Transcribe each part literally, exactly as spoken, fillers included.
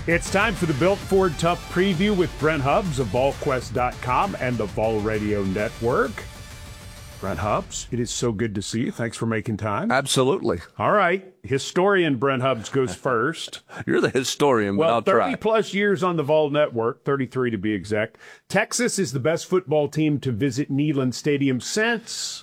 It's time for the Built Ford Tough preview with Brent Hubbs of Vol Quest dot com and the Vol Radio Network. Brent Hubbs, it is so good to see you. Thanks for making time. Absolutely. All right. Historian Brent Hubbs goes first. You're the historian, well, but I'll thirty try. plus years on the Vol Network, thirty-three to be exact. Texas is the best football team to visit Neyland Stadium since...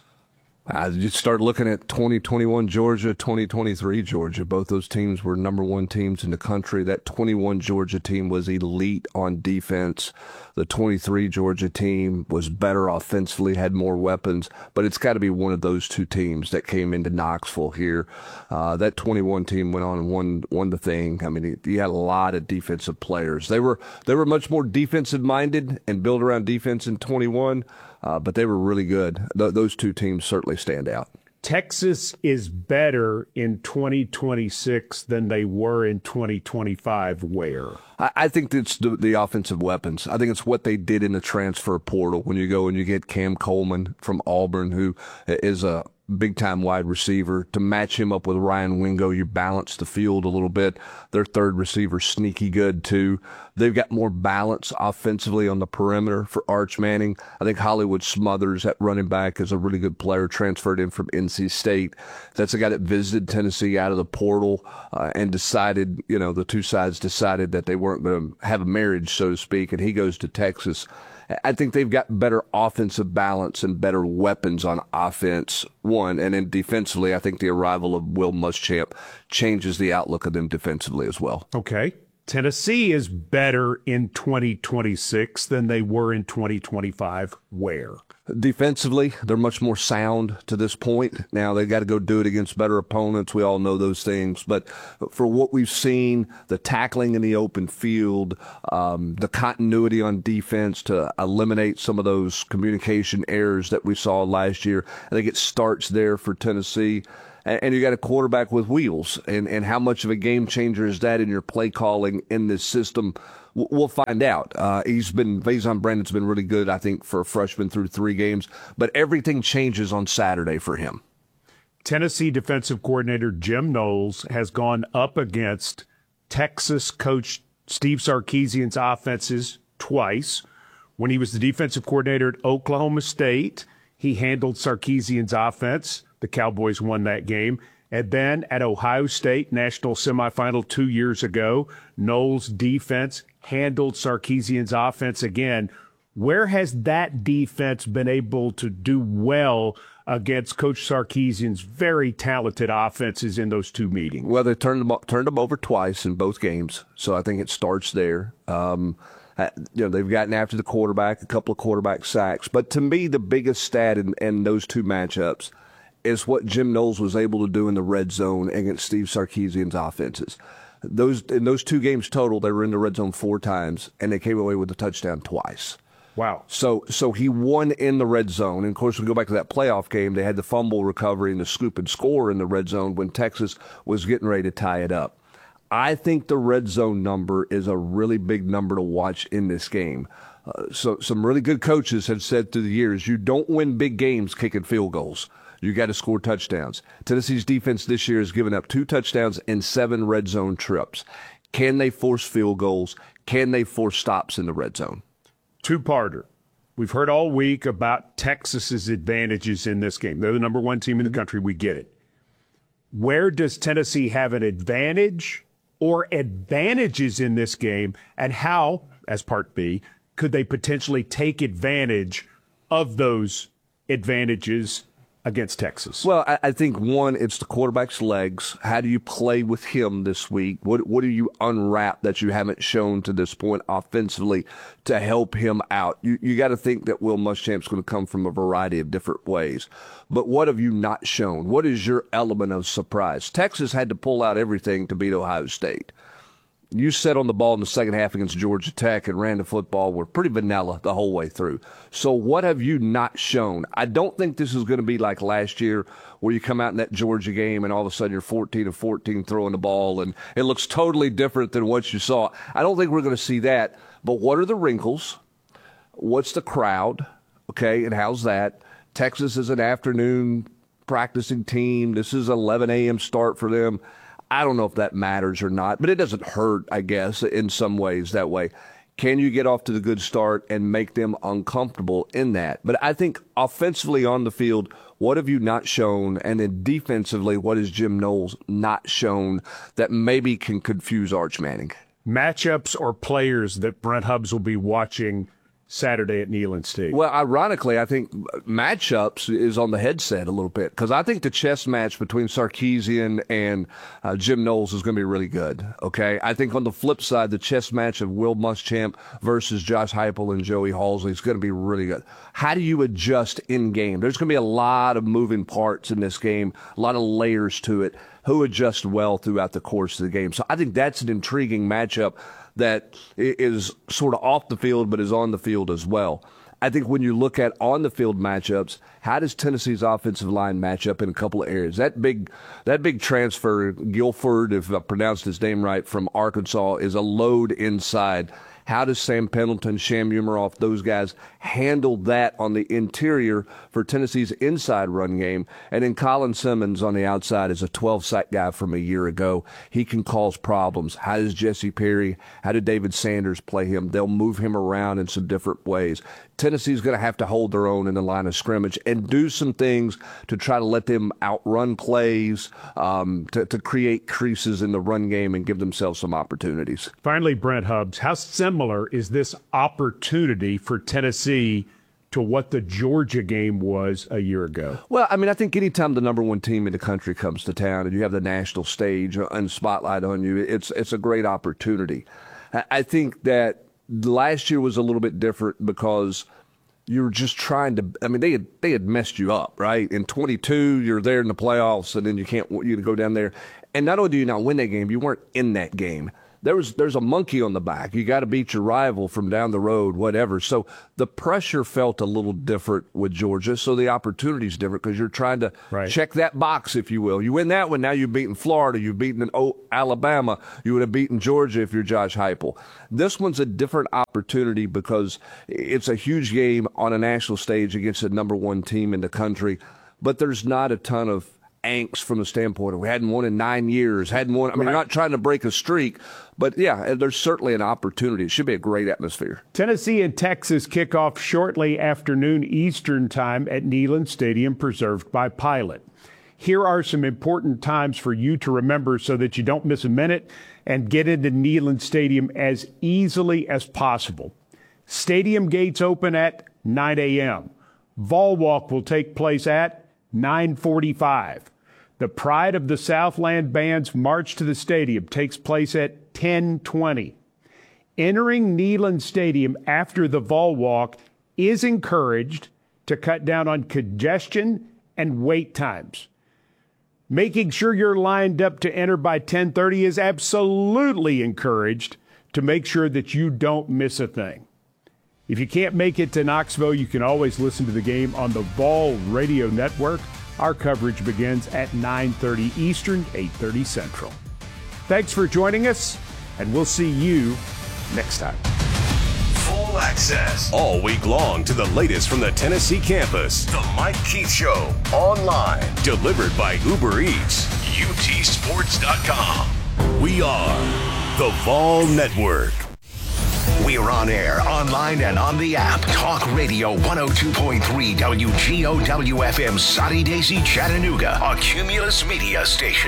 I just start looking at twenty twenty-one Georgia, twenty twenty-three Georgia. Both those teams were number one teams in the country. That twenty-one Georgia team was elite on defense. The twenty-three Georgia team was better offensively, had more weapons. But it's got to be one of those two teams that came into Knoxville here. Uh, that twenty-one team went on and won, won the thing. I mean, you had a lot of defensive players. They were they were much more defensive-minded and built around defense in twenty-one. Uh, but they were really good. Th- those two teams certainly stand out. Texas is better in twenty twenty-six than they were in twenty twenty-five. Where? I, I think it's the, the offensive weapons. I think it's what they did in the transfer portal when you go and you get Cam Coleman from Auburn, who is a big-time wide receiver. To match him up with Ryan Wingo, you balance the field a little bit. Their third receiver, sneaky good, too. They've got more balance offensively on the perimeter for Arch Manning. I think Hollywood Smothers at running back is a really good player, transferred in from N C State. That's a guy that visited Tennessee out of the portal uh, and decided, you know, the two sides decided that they weren't going to have a marriage, so to speak, and he goes to Texas. I think they've got better offensive balance and better weapons on offense, one. And then defensively, I think the arrival of Will Muschamp changes the outlook of them defensively as well. Okay. Tennessee is better in twenty twenty-six than they were in twenty twenty-five. Where? Defensively, they're much more sound to this point. Now, they've got to go do it against better opponents. We all know those things. But for what we've seen, the tackling in the open field, um, the continuity on defense to eliminate some of those communication errors that we saw last year, I think it starts there for Tennessee. And you got a quarterback with wheels. And, and how much of a game changer is that in your play calling in this system? We'll find out. Uh, he's been, Faison Brandon's been really good, I think, for a freshman through three games. But everything changes on Saturday for him. Tennessee defensive coordinator Jim Knowles has gone up against Texas coach Steve Sarkisian's offenses twice. When he was the defensive coordinator at Oklahoma State, he handled Sarkisian's offense. The Cowboys won that game. And then at Ohio State, national semifinal two years ago, Knowles' defense handled Sarkisian's offense again. Where has that defense been able to do well against Coach Sarkisian's very talented offenses in those two meetings? Well, they turned them, turned them over twice in both games, so I think it starts there. Um, you know, they've gotten after the quarterback, a couple of quarterback sacks. But to me, the biggest stat in, in those two matchups is what Jim Knowles was able to do in the red zone against Steve Sarkisian's offenses. Those in those two games total, they were in the red zone four times, and they came away with a touchdown twice. Wow. So so he won in the red zone. And, of course, we go back to that playoff game. They had the fumble recovery and the scoop and score in the red zone when Texas was getting ready to tie it up. I think the red zone number is a really big number to watch in this game. Uh, so some really good coaches have said through the years, you don't win big games kicking field goals. You got to score touchdowns. Tennessee's defense this year has given up two touchdowns in seven red zone trips. Can they force field goals? Can they force stops in the red zone? Two-parter. We've heard all week about Texas's advantages in this game. They're the number one team in the country. We get it. Where does Tennessee have an advantage or advantages in this game? And how, as part B, could they potentially take advantage of those advantages against Texas? Well, I, I think, one, it's the quarterback's legs. How do you play with him this week? What what do you unwrap that you haven't shown to this point offensively to help him out? You you got to think that Will Muschamp's going to come from a variety of different ways. But what have you not shown? What is your element of surprise? Texas had to pull out everything to beat Ohio State. You sat on the ball in the second half against Georgia Tech and ran the football. Were pretty vanilla the whole way through. So what have you not shown? I don't think this is going to be like last year where you come out in that Georgia game and all of a sudden you're fourteen of fourteen throwing the ball and it looks totally different than what you saw. I don't think we're going to see that. But what are the wrinkles? What's the crowd? Okay, and how's that? Texas is an afternoon practicing team. This is an eleven a.m. start for them. I don't know if that matters or not, but it doesn't hurt, I guess, in some ways that way. Can you get off to the good start and make them uncomfortable in that? But I think offensively on the field, what have you not shown? And then defensively, what has Jim Knowles not shown that maybe can confuse Arch Manning? Matchups or players that Brent Hubbs will be watching Saturday at Neyland Stadium? Well, ironically, I think matchups is on the headset a little bit because I think the chess match between Sarkisian and uh, Jim Knowles is going to be really good, okay? I think on the flip side, the chess match of Will Muschamp versus Josh Heupel and Joey Halzle is going to be really good. How do you adjust in game? There's going to be a lot of moving parts in this game, a lot of layers to it. Who adjusts well throughout the course of the game? So I think that's an intriguing matchup that is sort of off the field but is on the field as well. I think when you look at on-the-field matchups, how does Tennessee's offensive line match up in a couple of areas? That big that big transfer, Guilford, if I pronounced his name right, from Arkansas, is a load inside. How does Sam Pendleton, Sham Umaroff, those guys handle that on the interior for Tennessee's inside run game? And then Colin Simmons on the outside is a twelve-sack guy from a year ago. He can cause problems. How does Jesse Perry, how did David Sanders play him? They'll move him around in some different ways. Tennessee's going to have to hold their own in the line of scrimmage and do some things to try to let them outrun plays, um, to, to create creases in the run game and give themselves some opportunities. Finally, Brent Hubbs, how similar is this opportunity for Tennessee to what the Georgia game was a year ago? Well, I mean, I think anytime the number one team in the country comes to town and you have the national stage and spotlight on you, it's it's a great opportunity. I think that last year was a little bit different because you were just trying to, I mean, they had, they had messed you up, right? In twenty-two, you're there in the playoffs, and then you can't, you go down there. And not only do you not win that game, you weren't in that game. There was, there's a monkey on the back. You got to beat your rival from down the road, whatever. So the pressure felt a little different with Georgia. So the opportunity's different because you're trying to right. check that box, if you will. You win that one, now you've beaten Florida, you've beaten an o- Alabama, you would have beaten Georgia if you're Josh Heupel. This one's a different opportunity because it's a huge game on a national stage against the number one team in the country, but there's not a ton of angst from the standpoint of we hadn't won in nine years, hadn't won. I mean, right. You're not trying to break a streak, but yeah, there's certainly an opportunity. It should be a great atmosphere. Tennessee and Texas kick off shortly after noon Eastern time at Neyland Stadium, preserved by Pilot. Here are some important times for you to remember so that you don't miss a minute and get into Neyland Stadium as easily as possible. Stadium gates open at nine a.m. Vol Walk will take place at nine forty-five. The Pride of the Southland Band's March to the Stadium takes place at ten twenty. Entering Neyland Stadium after the Vol Walk is encouraged to cut down on congestion and wait times. Making sure you're lined up to enter by ten thirty is absolutely encouraged to make sure that you don't miss a thing. If you can't make it to Knoxville, you can always listen to the game on the Vol Radio Network. Our coverage begins at nine thirty Eastern, eight thirty Central. Thanks for joining us, and we'll see you next time. Full access all week long to the latest from the Tennessee campus. The Mike Keith Show, online, delivered by Uber Eats, U T sports dot com. We are the Vol Network. We're on air, online, and on the app. Talk Radio one oh two point three W G O W F M, Soddy Daisy, Chattanooga, a Cumulus Media station.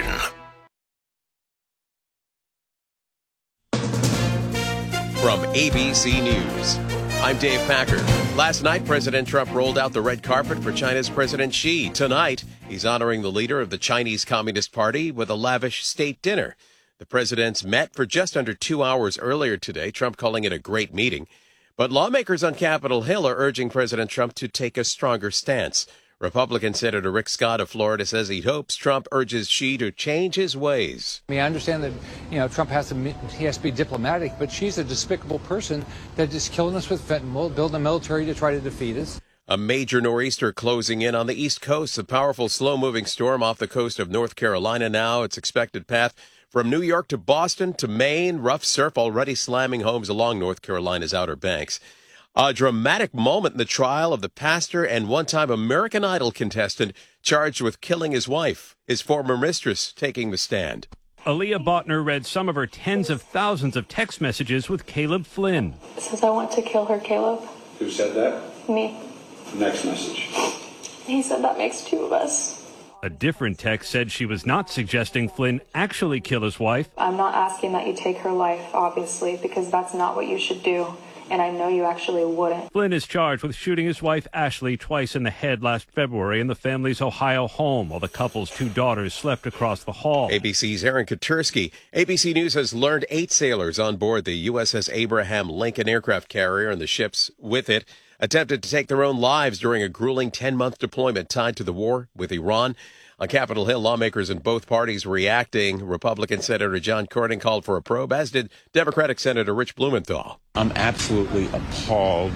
From A B C News, I'm Dave Packer. Last night, President Trump rolled out the red carpet for China's President Xi. Tonight, he's honoring the leader of the Chinese Communist Party with a lavish state dinner. The presidents met for just under two hours earlier today, Trump calling it a great meeting. But lawmakers on Capitol Hill are urging President Trump to take a stronger stance. Republican Senator Rick Scott of Florida says he hopes Trump urges Xi to change his ways. I mean, I understand that, you know, Trump has to he has to be diplomatic, but she's a despicable person that is killing us with fentanyl, building a military to try to defeat us. A major nor'easter closing in on the East Coast. A powerful, slow-moving storm off the coast of North Carolina now. Its expected path from New York to Boston to Maine. Rough surf already slamming homes along North Carolina's Outer Banks. A dramatic moment in the trial of the pastor and one-time American Idol contestant charged with killing his wife, his former mistress taking the stand. Aaliyah Botner read some of her tens of thousands of text messages with Caleb Flynn. It says I want to kill her, Caleb. Who said that? Me. Next message. He said that makes two of us. A different text said she was not suggesting Flynn actually kill his wife. I'm not asking that you take her life, obviously, because that's not what you should do. And I know you actually wouldn't. Flynn is charged with shooting his wife, Ashley, twice in the head last February in the family's Ohio home while the couple's two daughters slept across the hall. A B C's Aaron Katursky. A B C News has learned eight sailors on board the U S S Abraham Lincoln aircraft carrier and the ships with it attempted to take their own lives during a grueling ten-month deployment tied to the war with Iran. On Capitol Hill, lawmakers in both parties reacting. Republican Senator John Cornyn called for a probe, as did Democratic Senator Rich Blumenthal. I'm absolutely appalled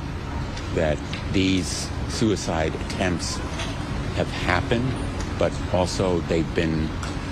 that these suicide attempts have happened, but also they've been...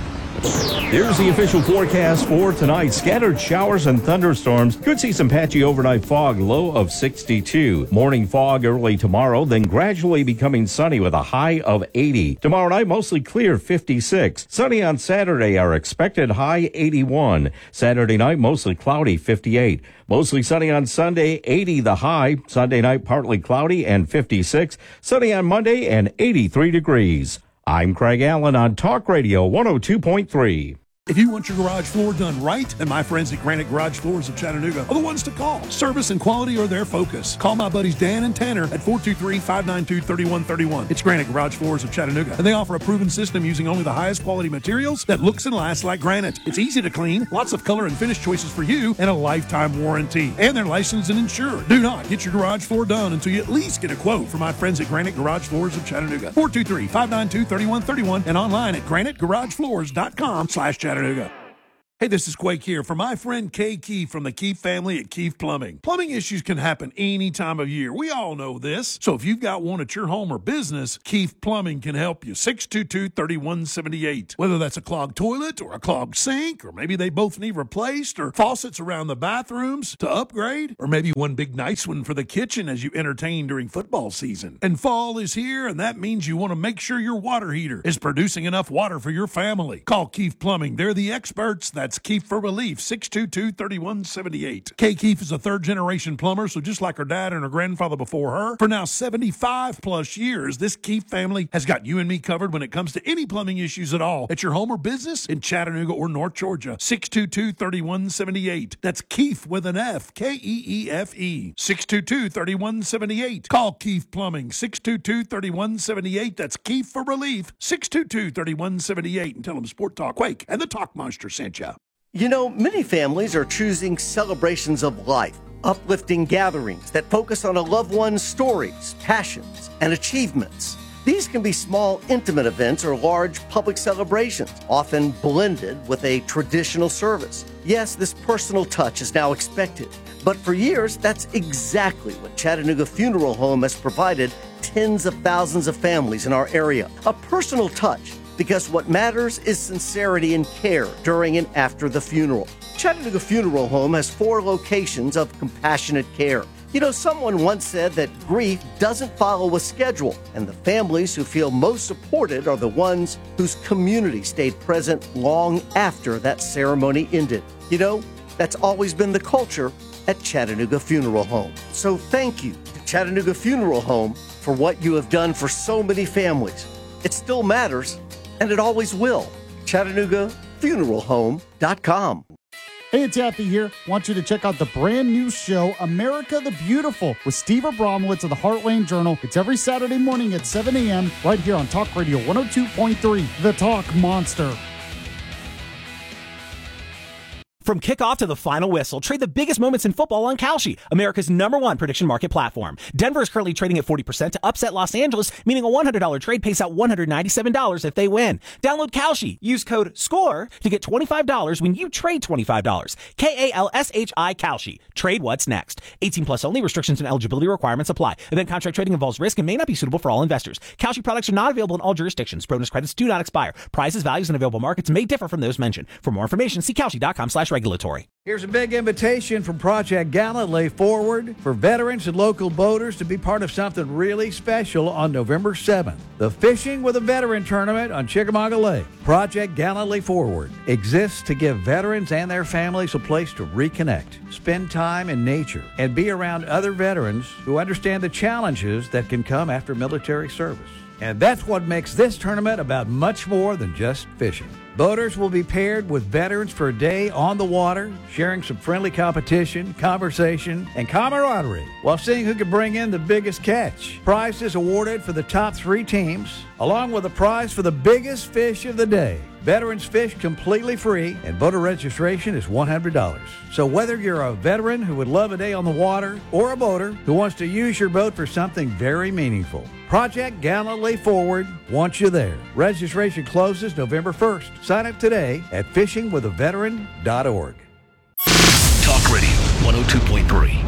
Here's the official forecast for tonight. Scattered showers and thunderstorms. Could see some patchy overnight fog, low of sixty-two. Morning fog early tomorrow, then gradually becoming sunny with a high of eighty. Tomorrow night, mostly clear, fifty-six. Sunny on Saturday, our expected high, eighty-one. Saturday night, mostly cloudy, fifty-eight. Mostly sunny on Sunday, eighty the high. Sunday night, partly cloudy and fifty-six. Sunny on Monday and eighty-three degrees. I'm Craig Allen on Talk Radio one oh two point three. If you want your garage floor done right, then my friends at Granite Garage Floors of Chattanooga are the ones to call. Service and quality are their focus. Call my buddies Dan and Tanner at four two three, five nine two, three one three one. It's Granite Garage Floors of Chattanooga, and they offer a proven system using only the highest quality materials that looks and lasts like granite. It's easy to clean, lots of color and finish choices for you, and a lifetime warranty. And they're licensed and insured. Do not get your garage floor done until you at least get a quote from my friends at Granite Garage Floors of Chattanooga. four two three, five nine two, three one three one and online at granite garage floors dot com slash Chattanooga. Hey, this is Quake here for my friend Kay Keefe from the Keefe family at Keefe Plumbing. Plumbing issues can happen any time of year. We all know this. So if you've got one at your home or business, Keefe Plumbing can help you. six two two, three one seven eight. Whether that's a clogged toilet or a clogged sink, or maybe they both need replaced, or faucets around the bathrooms to upgrade, or maybe one big nice one for the kitchen as you entertain during football season. And fall is here, and that means you want to make sure your water heater is producing enough water for your family. Call Keefe Plumbing. They're the experts. That's Keefe for Relief, six two two, three one seven eight. Kay Keefe is a third-generation plumber, so just like her dad and her grandfather before her, for now seventy-five plus years, this Keefe family has got you and me covered when it comes to any plumbing issues at all at your home or business in Chattanooga or North Georgia. six two two, three one seven eight. That's Keefe with an F, K E E F E. six two two, three one seven eight. Call Keefe Plumbing, six two two, three one seven eight. That's Keefe for Relief, six two two, three one seven eight. And tell them Sport Talk Quake and the Talk Monster sent you. You know, many families are choosing celebrations of life, uplifting gatherings that focus on a loved one's stories, passions, and achievements. These can be small, intimate events or large public celebrations, often blended with a traditional service. Yes, this personal touch is now expected, but for years, that's exactly what Chattanooga Funeral Home has provided tens of thousands of families in our area. A personal touch. Because what matters is sincerity and care during and after the funeral. Chattanooga Funeral Home has four locations of compassionate care. You know, someone once said that grief doesn't follow a schedule, and the families who feel most supported are the ones whose community stayed present long after that ceremony ended. You know, that's always been the culture at Chattanooga Funeral Home. So thank you to Chattanooga Funeral Home for what you have done for so many families. It still matters. And it always will. Chattanooga Funeral Home dot com. Hey, it's Yaffee here. Want you to check out the brand new show, America the Beautiful, with Steve Abramowitz of the Heartland Journal. It's every Saturday morning at seven a.m. right here on Talk Radio one oh two point three, The Talk Monster. From kickoff to the final whistle, trade the biggest moments in football on Kalshi, America's number one prediction market platform. Denver is currently trading at forty percent to upset Los Angeles, meaning a one hundred dollars trade pays out one hundred ninety-seven dollars if they win. Download Kalshi. Use code SCORE to get twenty-five dollars when you trade twenty-five dollars. K A L S H I Kalshi. Trade what's next. eighteen plus only. Restrictions and eligibility requirements apply. Event contract trading involves risk and may not be suitable for all investors. Kalshi products are not available in all jurisdictions. Bonus credits do not expire. Prices, values, and available markets may differ from those mentioned. For more information, see Kalshi dot com slash Regulatory. Here's a big invitation from Project Galilee Forward for veterans and local boaters to be part of something really special on November seventh. The Fishing with a Veteran Tournament on Chickamauga Lake. Project Galilee Forward exists to give veterans and their families a place to reconnect, spend time in nature, and be around other veterans who understand the challenges that can come after military service. And that's what makes this tournament about much more than just fishing. Boaters will be paired with veterans for a day on the water, sharing some friendly competition, conversation, and camaraderie, while seeing who can bring in the biggest catch. Prizes awarded for the top three teams, along with a prize for the biggest fish of the day. Veterans fish completely free, and boater registration is one hundred dollars. So whether you're a veteran who would love a day on the water, or a boater who wants to use your boat for something very meaningful, Project Galilee Forward wants you there. Registration closes November first. Sign up today at fishing with a veteran dot org. Talk Radio one oh two point three.